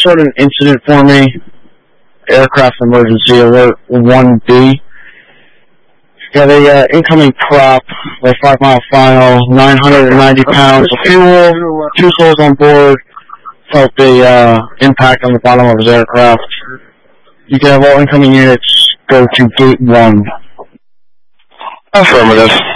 report an incident for me. Aircraft emergency alert 1B. Got a incoming prop, a 5-mile final, 990 pounds of fuel, 2 souls on board. Felt the impact on the bottom of his aircraft. You can have all incoming units go to gate 1. Affirmative.